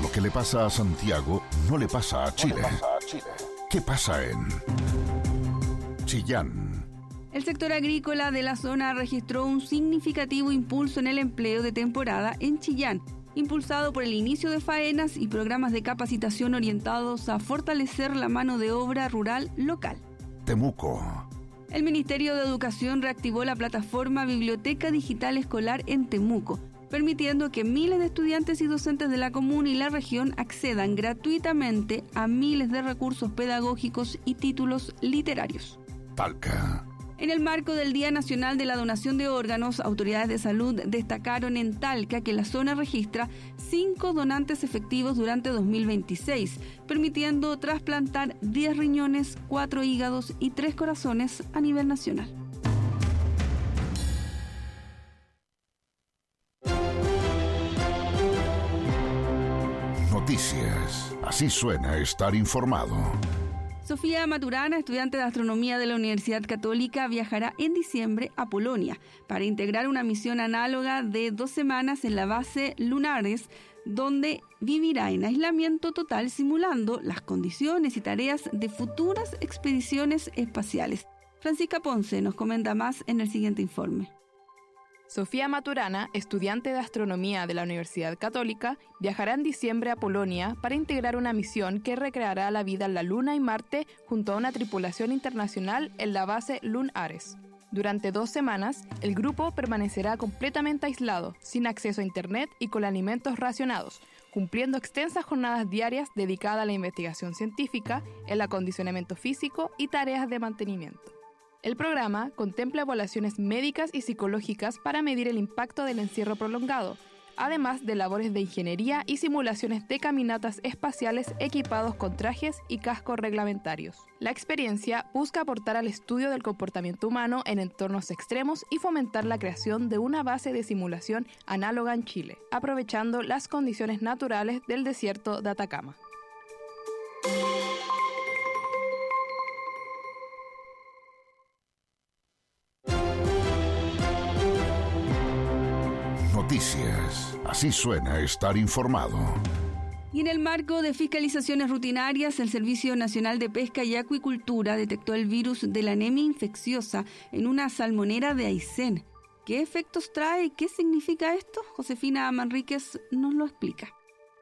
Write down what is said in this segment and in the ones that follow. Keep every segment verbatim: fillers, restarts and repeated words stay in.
Lo que le pasa a Santiago no le pasa a Chile. No le pasa a Chile. ¿Qué pasa en Chillán? El sector agrícola de la zona registró un significativo impulso en el empleo de temporada en Chillán, impulsado por el inicio de faenas y programas de capacitación orientados a fortalecer la mano de obra rural local. Temuco. El Ministerio de Educación reactivó la plataforma Biblioteca Digital Escolar en Temuco, permitiendo que miles de estudiantes y docentes de la comuna y la región accedan gratuitamente a miles de recursos pedagógicos y títulos literarios. Talca. En el marco del Día Nacional de la Donación de Órganos, autoridades de salud destacaron en Talca que la zona registra cinco donantes efectivos durante dos mil veintiséis, permitiendo trasplantar diez riñones, cuatro hígados y tres corazones a nivel nacional. Noticias. Así suena estar informado. Sofía Maturana, estudiante de astronomía de la Universidad Católica, viajará en diciembre a Polonia para integrar una misión análoga de dos semanas en la base Lunares, donde vivirá en aislamiento total simulando las condiciones y tareas de futuras expediciones espaciales. Francisca Ponce nos comenta más en el siguiente informe. Sofía Maturana, estudiante de astronomía de la Universidad Católica, viajará en diciembre a Polonia para integrar una misión que recreará la vida en la Luna y Marte junto a una tripulación internacional en la base Lunares. Durante dos semanas, el grupo permanecerá completamente aislado, sin acceso a Internet y con alimentos racionados, cumpliendo extensas jornadas diarias dedicadas a la investigación científica, el acondicionamiento físico y tareas de mantenimiento. El programa contempla evaluaciones médicas y psicológicas para medir el impacto del encierro prolongado, además de labores de ingeniería y simulaciones de caminatas espaciales equipados con trajes y cascos reglamentarios. La experiencia busca aportar al estudio del comportamiento humano en entornos extremos y fomentar la creación de una base de simulación análoga en Chile, aprovechando las condiciones naturales del desierto de Atacama. Noticias. Así suena estar informado. Y en el marco de fiscalizaciones rutinarias, el Servicio Nacional de Pesca y Acuicultura detectó el virus de la anemia infecciosa en una salmonera de Aysén. ¿Qué efectos trae y qué significa esto? Josefina Manríquez nos lo explica.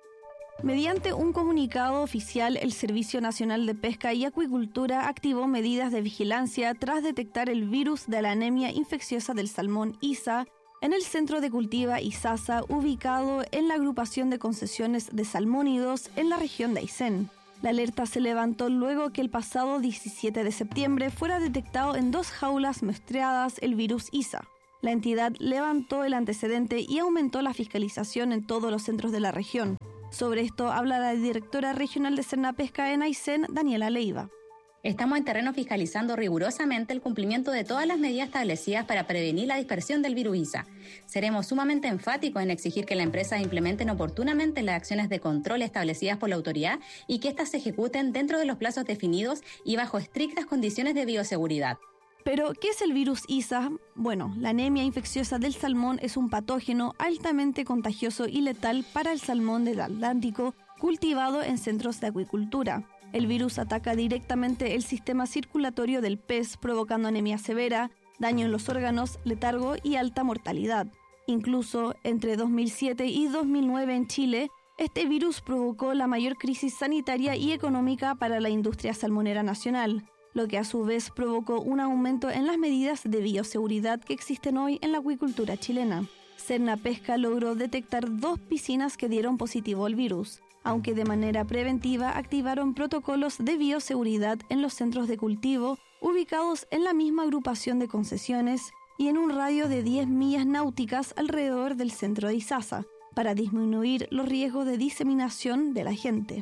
Mediante un comunicado oficial, el Servicio Nacional de Pesca y Acuicultura activó medidas de vigilancia tras detectar el virus de la anemia infecciosa del salmón I S A en el centro de cultiva Isasa, ubicado en la agrupación de concesiones de salmónidos en la región de Aysén. La alerta se levantó luego que el pasado diecisiete de septiembre fuera detectado en dos jaulas muestreadas el virus I S A. La entidad levantó el antecedente y aumentó la fiscalización en todos los centros de la región. Sobre esto habla la directora regional de Sernapesca en Aysén, Daniela Leiva. Estamos en terreno fiscalizando rigurosamente el cumplimiento de todas las medidas establecidas para prevenir la dispersión del virus I S A. Seremos sumamente enfáticos en exigir que las empresas implementen oportunamente las acciones de control establecidas por la autoridad y que éstas se ejecuten dentro de los plazos definidos y bajo estrictas condiciones de bioseguridad. Pero, ¿qué es el virus I S A? Bueno, la anemia infecciosa del salmón es un patógeno altamente contagioso y letal para el salmón del Atlántico cultivado en centros de acuicultura. El virus ataca directamente el sistema circulatorio del pez, provocando anemia severa, daño en los órganos, letargo y alta mortalidad. Incluso entre dos mil siete y dos mil nueve en Chile, este virus provocó la mayor crisis sanitaria y económica para la industria salmonera nacional, lo que a su vez provocó un aumento en las medidas de bioseguridad que existen hoy en la acuicultura chilena. Sernapesca logró detectar dos piscinas que dieron positivo al virus, aunque de manera preventiva activaron protocolos de bioseguridad en los centros de cultivo ubicados en la misma agrupación de concesiones y en un radio de diez millas náuticas alrededor del centro de Isasa, para disminuir los riesgos de diseminación del agente.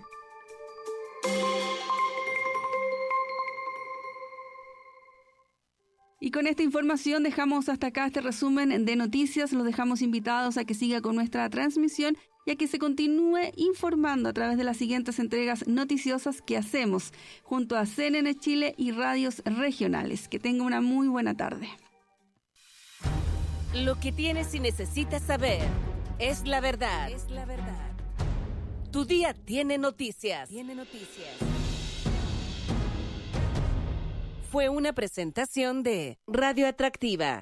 Y con esta información dejamos hasta acá este resumen de noticias. Los dejamos invitados a que siga con nuestra transmisión y a que se continúe informando a través de las siguientes entregas noticiosas que hacemos junto a C N N Chile y radios regionales. Que tenga una muy buena tarde. Lo que tienes y necesitas saber es la verdad. Es la verdad. Tu día tiene noticias. Tiene noticias. Fue una presentación de Radio Atractiva.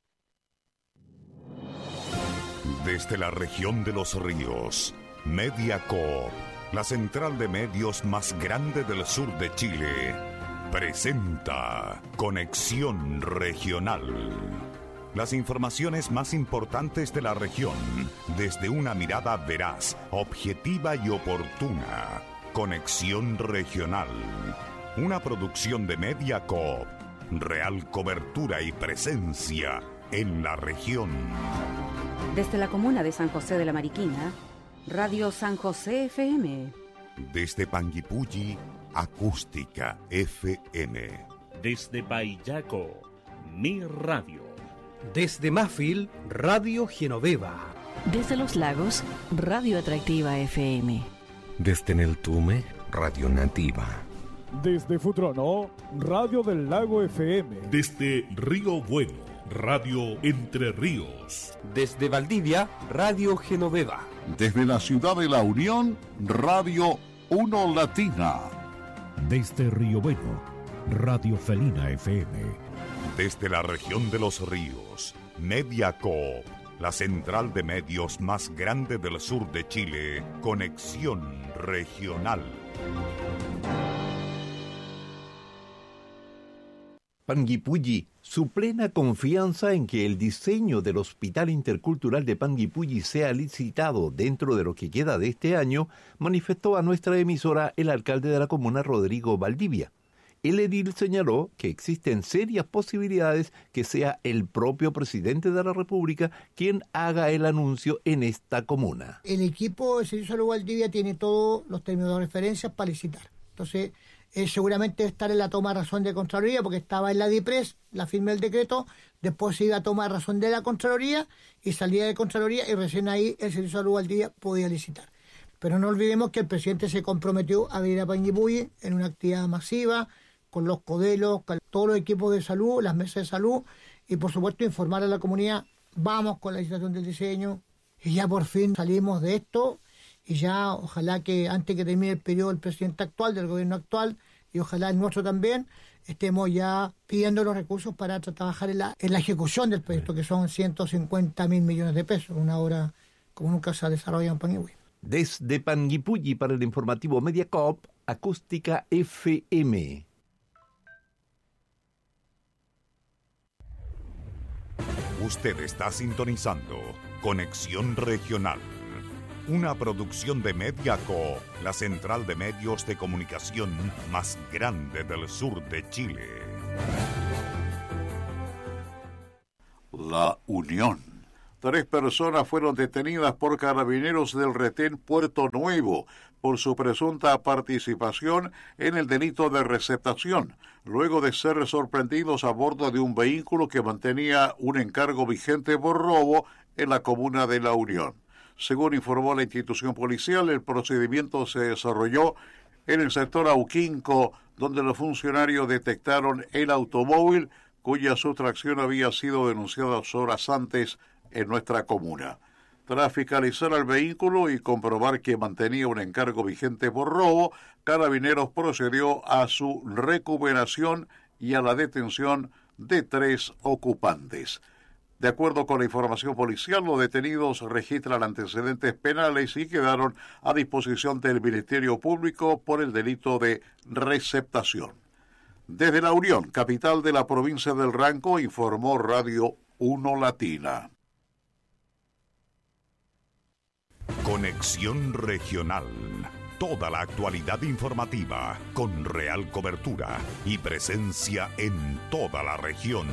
Desde la región de los ríos, Mediacoop, la central de medios más grande del sur de Chile, presenta Conexión Regional. Las informaciones más importantes de la región, desde una mirada veraz, objetiva y oportuna. Conexión Regional, una producción de Mediacoop, real cobertura y presencia en la región. Desde la comuna de San José de la Mariquina, Radio San José F M. Desde Panguipulli, Acústica F M. Desde Payaco, Mi Radio. Desde Mafil, Radio Genoveva. Desde Los Lagos, Radio Atractiva F M. Desde Neltume, Radio Nativa. Desde Futrono, Radio del Lago F M. Desde Río Bueno, Radio Entre Ríos. Desde Valdivia, Radio Genoveva. Desde la ciudad de La Unión, Radio Uno Latina. Desde Río Bueno, Radio Felina F M. Desde la región de los ríos, Mediacoop, la central de medios más grande del sur de Chile, Conexión Regional. Panguipulli, su plena confianza en que el diseño del Hospital Intercultural de Panguipulli sea licitado dentro de lo que queda de este año, manifestó a nuestra emisora el alcalde de la comuna, Rodrigo Valdivia. El edil señaló que existen serias posibilidades que sea el propio presidente de la República quien haga el anuncio en esta comuna. El equipo de Servicio de Salud Valdivia tiene todos los términos de referencia para licitar. Entonces, eh, seguramente estar en la toma de razón de Contraloría, porque estaba en la DIPRES, la firma del decreto, después se iba a tomar razón de la Contraloría y salía de Contraloría y recién ahí el Servicio de Salud Valdivia podía licitar. Pero no olvidemos que el presidente se comprometió a venir a Panguipulli en una actividad masiva, con los codelos, con todos los equipos de salud, las mesas de salud, y por supuesto informar a la comunidad, vamos con la licitación del diseño, y ya por fin salimos de esto, y ya ojalá que antes que termine el periodo del presidente actual, del gobierno actual, y ojalá el nuestro también, estemos ya pidiendo los recursos para trabajar en la, en la ejecución del proyecto, que son ciento cincuenta mil millones de pesos, una obra como nunca se ha desarrollado en Panguipulli. Desde Panguipulli para el informativo Mediacoop, Acústica F M. Usted está sintonizando Conexión Regional, una producción de Mediacoop, la central de medios de comunicación más grande del sur de Chile. La Unión. Tres personas fueron detenidas por carabineros del retén Puerto Nuevo por su presunta participación en el delito de receptación, luego de ser sorprendidos a bordo de un vehículo que mantenía un encargo vigente por robo en la comuna de La Unión. Según informó la institución policial, el procedimiento se desarrolló en el sector Auquinco, donde los funcionarios detectaron el automóvil cuya sustracción había sido denunciada horas antes en nuestra comuna. Tras fiscalizar el vehículo y comprobar que mantenía un encargo vigente por robo, Carabineros procedió a su recuperación y a la detención de tres ocupantes. De acuerdo con la información policial, los detenidos registran antecedentes penales y quedaron a disposición del Ministerio Público por el delito de receptación. Desde La Unión, capital de la provincia del Ranco, informó Radio Uno Latina. Conexión Regional. Toda la actualidad informativa con real cobertura y presencia en toda la región.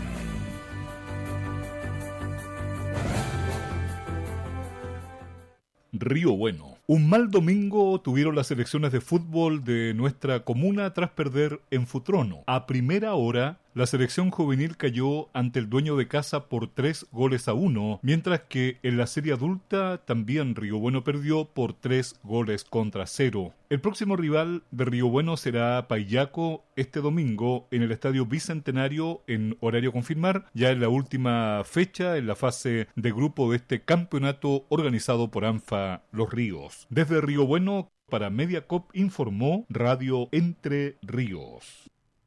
Río Bueno. Un mal domingo tuvieron las selecciones de fútbol de nuestra comuna tras perder en Futrono. A primera hora, la selección juvenil cayó ante el dueño de casa por tres goles a uno, mientras que en la serie adulta también Río Bueno perdió por tres goles contra cero. El próximo rival de Río Bueno será Paillaco este domingo en el Estadio Bicentenario en horario confirmar, ya en la última fecha en la fase de grupo de este campeonato organizado por ANFA Los Ríos. Desde Río Bueno, para Mediacop informó Radio Entre Ríos.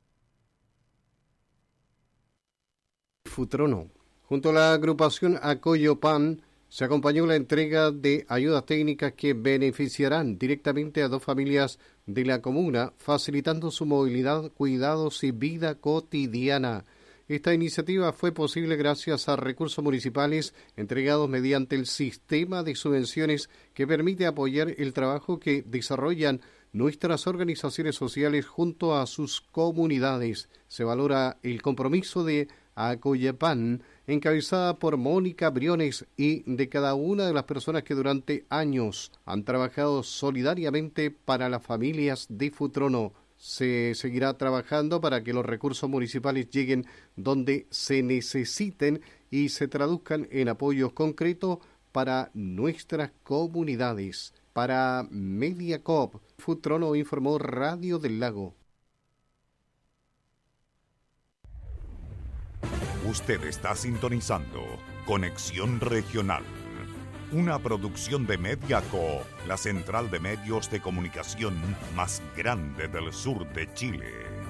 Futrono. Junto a la agrupación Acoyopan se acompañó la entrega de ayudas técnicas que beneficiarán directamente a dos familias de la comuna, facilitando su movilidad, cuidados y vida cotidiana. Esta iniciativa fue posible gracias a recursos municipales entregados mediante el sistema de subvenciones que permite apoyar el trabajo que desarrollan nuestras organizaciones sociales junto a sus comunidades. Se valora el compromiso de Acoyapan, encabezada por Mónica Briones, y de cada una de las personas que durante años han trabajado solidariamente para las familias de Futrono. Se seguirá trabajando para que los recursos municipales lleguen donde se necesiten y se traduzcan en apoyos concretos para nuestras comunidades. Para Mediacop, Futrono informó Radio del Lago. Usted está sintonizando Conexión Regional, una producción de Mediacop, la central de medios de comunicación más grande del sur de Chile.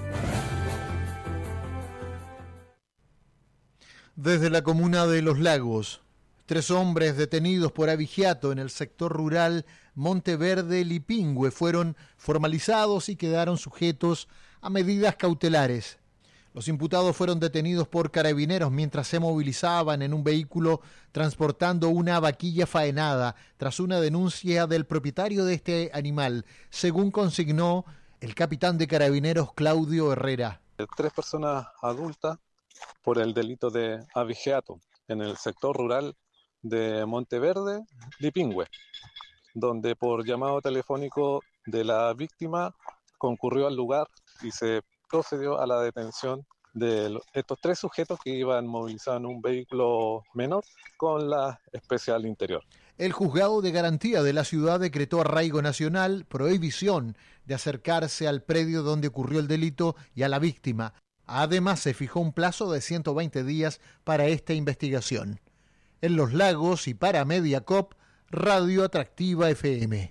Desde la comuna de Los Lagos, tres hombres detenidos por abigeato en el sector rural Monteverde Lipingüe fueron formalizados y quedaron sujetos a medidas cautelares. Los imputados fueron detenidos por carabineros mientras se movilizaban en un vehículo transportando una vaquilla faenada tras una denuncia del propietario de este animal, según consignó el capitán de carabineros Claudio Herrera. Tres personas adultas por el delito de abigeato en el sector rural de Monteverde, Lipingüe, donde por llamado telefónico de la víctima concurrió al lugar y se procedió a la detención de estos tres sujetos que iban movilizados en un vehículo menor con la especial interior. El juzgado de garantía de la ciudad decretó arraigo nacional, prohibición de acercarse al predio donde ocurrió el delito y a la víctima. Además, se fijó un plazo de ciento veinte días para esta investigación. En Los Lagos y para Mediacop, Radio Atractiva F M.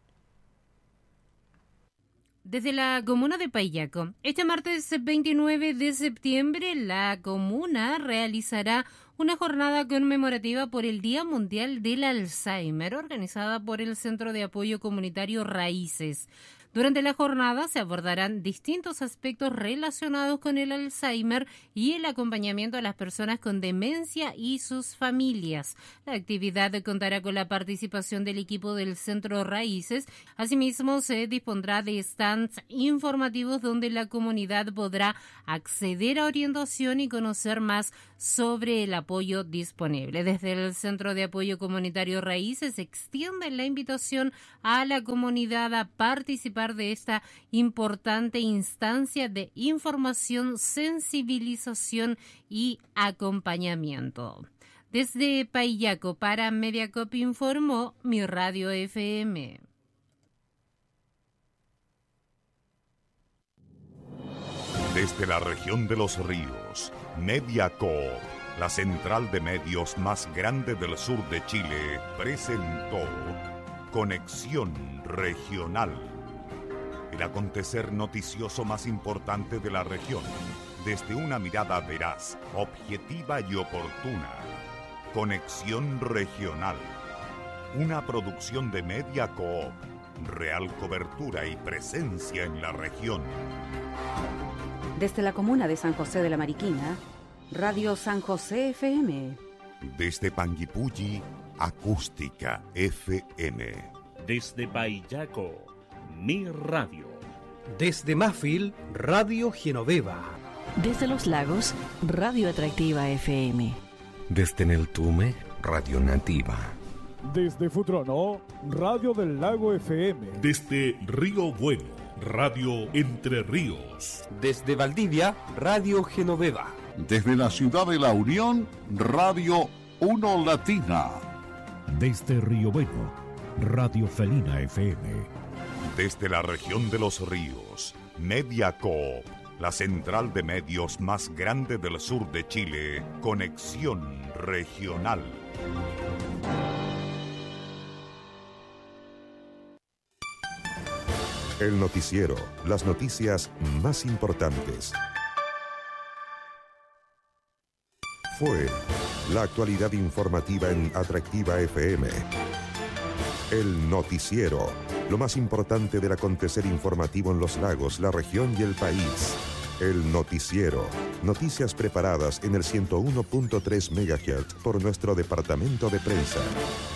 Desde la comuna de Paillaco, este martes veintinueve de septiembre, la comuna realizará una jornada conmemorativa por el Día Mundial del Alzheimer, organizada por el Centro de Apoyo Comunitario Raíces. Durante la jornada se abordarán distintos aspectos relacionados con el Alzheimer y el acompañamiento a las personas con demencia y sus familias. La actividad contará con la participación del equipo del Centro Raíces. Asimismo, se dispondrá de stands informativos donde la comunidad podrá acceder a orientación y conocer más sobre el apoyo disponible. Desde el Centro de Apoyo Comunitario Raíces extiende la invitación a la comunidad a participar de esta importante instancia de información, sensibilización y acompañamiento. Desde Paillaco para Mediacop informó Mi Radio F M. Desde la región de los ríos, Mediacop, la central de medios más grande del sur de Chile, presentó Conexión Regional. El acontecer noticioso más importante de la región, desde una mirada veraz, objetiva y oportuna. Conexión Regional, una producción de Mediacop, real cobertura y presencia en la región. Desde la comuna de San José de la Mariquina, Radio San José F M. Desde Panguipulli, Acústica F M. Desde Paillaco, Mi Radio. Desde Mafil, Radio Genoveva. Desde Los Lagos, Radio Atractiva F M. Desde Neltume, Radio Nativa. Desde Futrono, Radio del Lago F M. Desde Río Bueno, Radio Entre Ríos. Desde Valdivia, Radio Genoveva. Desde la ciudad de La Unión, Radio Uno Latina. Desde Río Bueno, Radio Felina F M. Desde la región de los ríos, Media Coop, la central de medios más grande del sur de Chile, Conexión Regional. El noticiero, las noticias más importantes. Fue la actualidad informativa en Atractiva F M. El noticiero, lo más importante del acontecer informativo en los lagos, la región y el país. El noticiero, noticias preparadas en el ciento uno punto tres megahertz por nuestro departamento de prensa.